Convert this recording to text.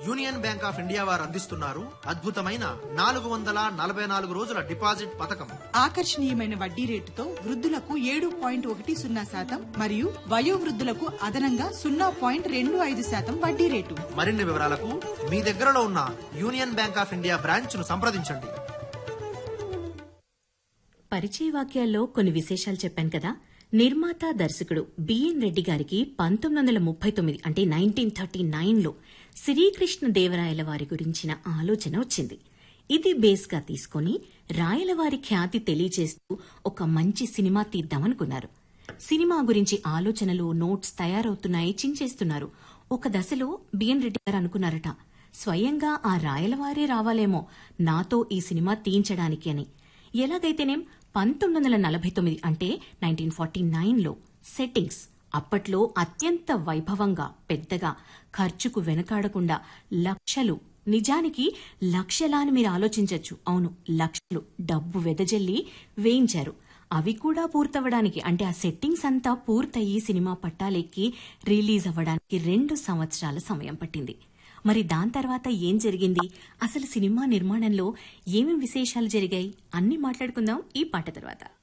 Union bank of India వారు అందిస్తున్నారు అద్భుతమైన 444 రోజుల డిపాజిట్ పథకం. ఆకర్షణీయమైన వడ్డీ రేటుతో వృద్ధులకు 7.10% మరియు వయోవృద్ధులకు అదనంగా 0.25% వడ్డీ రేటు. మరిన్ని వివరాలకు మీ దగ్గరలో ఉన్న union bank of India branch ను సంప్రదించండి. పరిచయ వాక్యాల్లో కొన్ని విశేషాలు చెప్పాను కదా. నిర్మాత దర్శకుడు బిఎన్ రెడ్డి గారికి 1939 అంటే 1939లో శ్రీకృష్ణ దేవరాయల వారి గురించిన ఆలోచన వచ్చింది. ఇది బేస్గా తీసుకుని రాయలవారి ఖ్యాతి తెలియజేస్తూ ఒక మంచి సినిమా తీద్దామనుకున్నారు. సినిమా గురించి ఆలోచనలు నోట్స్ తయారవుతున్నాయి, చించేస్తున్నారు. ఒక దశలో బిఎన్ రెడ్డి గారు అనుకున్నారట, స్వయంగా ఆ రాయలవారే రావాలేమో నాతో ఈ సినిమా తీయించడానికి అని. ఎలాగైతేనేం 1949 అంటే 1949లో సెట్టింగ్స్ అప్పట్లో అత్యంత వైభవంగా, పెద్దగా, ఖర్చుకు వెనకాడకుండా లక్షలు, నిజానికి లక్షలా అని మీరు ఆలోచించొచ్చు. అవును, లక్షలు డబ్బు వెదజల్లి వేయించారు. అవి కూడా పూర్తవడానికి అంటే ఆ సెట్టింగ్స్ అంతా పూర్తయి సినిమా పట్టాలెక్కి రిలీజ్ అవ్వడానికి 2 సంవత్సరాల సమయం పట్టింది. మరి దాని తర్వాత ఏం జరిగింది, అసలు సినిమా నిర్మాణంలో ఏమేం విశేషాలు జరిగాయి అన్నీ మాట్లాడుకుందాం ఈ పాట తర్వాత.